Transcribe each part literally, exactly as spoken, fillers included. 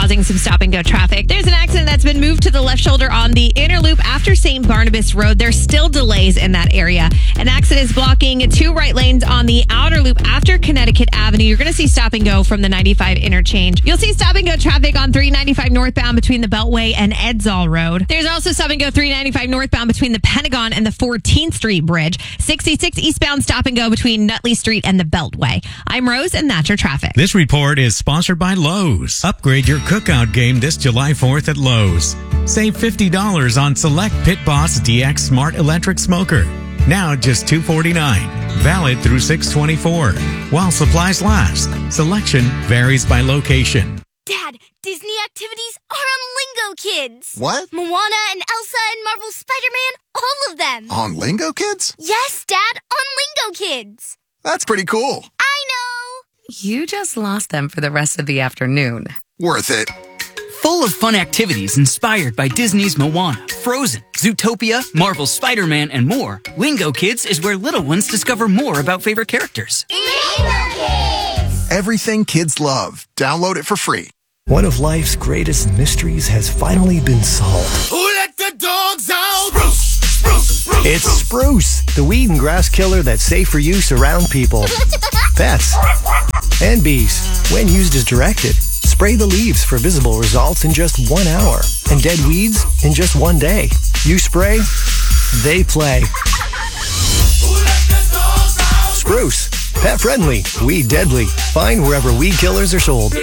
causing some stop-and-go traffic. There's an accident that's been moved to the left shoulder on the inner loop after Saint Barnabas Road. There's still delays in that area. An accident is blocking two right lanes on the outer loop after Connecticut Avenue. You're going to see stop-and-go from the ninety-five interchange. You'll see stop-and-go traffic on three ninety-five northbound between the Beltway and Edzall Road. There's also stop-and-go three ninety-five northbound between the Pentagon and the fourteenth Street Bridge. sixty-six eastbound stop-and-go between Nutley Street and the Beltway. I'm Rose, and that's your traffic. This report is sponsored by Lowe's. Upgrade your cookout game this July fourth at Lowe's. Save fifty dollars on select Pit Boss D X Smart Electric Smoker. Now just two hundred forty-nine dollars. Valid through six twenty-four. While supplies last. Selection varies by location. Dad, Disney activities are on Lingo Kids. What? Moana and Elsa and Marvel Spider-Man, all of them. On Lingo Kids? Yes, Dad, on Lingo Kids. That's pretty cool. I know. You just lost them for the rest of the afternoon. Worth it. Full of fun activities inspired by Disney's Moana, Frozen, Zootopia, Marvel's Spider-Man, and more, Lingo Kids is where little ones discover more about favorite characters. Lingo Kids! Everything kids love. Download it for free. One of life's greatest mysteries has finally been solved. Who let the dogs out? Spruce, spruce, spruce, It's Spruce, the weed and grass killer that's safe for use around people, pets, and bees. When used as directed, spray the leaves for visible results in just one hour and dead weeds in just one day. You spray, they play. Who let the dogs out? Spruce, pet friendly, weed deadly. Find wherever weed killers are sold.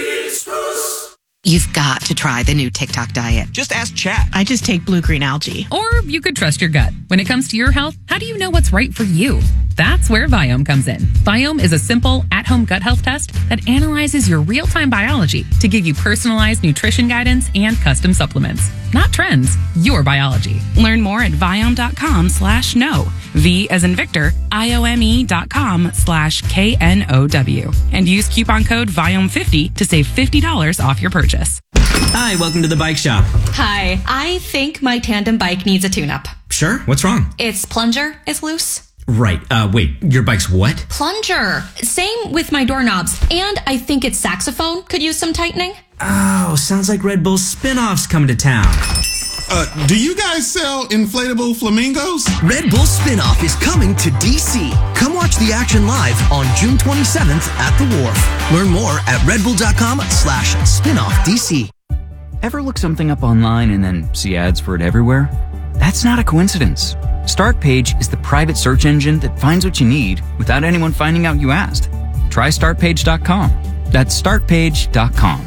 You've got to try the new TikTok diet. Just ask Chat. I just take blue-green algae. Or you could trust your gut. When it comes to your health, how do you know what's right for you? That's where Viome comes in. Viome is a simple, at-home gut health test that analyzes your real-time biology to give you personalized nutrition guidance and custom supplements. Not trends, your biology. Learn more at Viome.com slash no. V as in Victor, I-O-M-E dot com slash K N O W. And use coupon code Viome fifty to save fifty dollars off your purchase. Hi, welcome to the bike shop. Hi, I think my tandem bike needs a tune-up. Sure, what's wrong? Its plunger is loose. Right, uh, wait, your bike's what? Plunger. Same with my doorknobs. And I think its saxophone could use some tightening. Oh, sounds like Red Bull's spin-off's coming to town. Uh, do you guys sell inflatable flamingos? Red Bull Spin-Off is coming to D C. Come watch the action live on June twenty-seventh at the Wharf. Learn more at redbull.com slash spinoff DC. Ever look something up online and then see ads for it everywhere? That's not a coincidence. Startpage is the private search engine that finds what you need without anyone finding out you asked. Try start page dot com. That's start page dot com.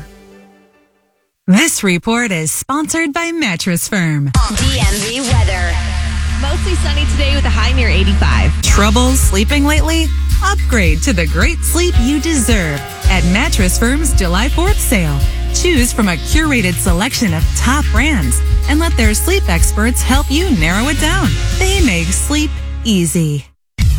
This report is sponsored by Mattress Firm. D M V weather. Mostly sunny today with a high near eighty-five. Trouble sleeping lately? Upgrade to the great sleep you deserve at Mattress Firm's July fourth sale. Choose from a curated selection of top brands and let their sleep experts help you narrow it down. They make sleep easy.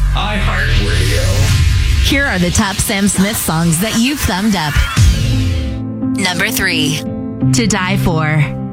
iHeartRadio. Here are the top Sam Smith songs that you've thumbed up. Number three, To Die For.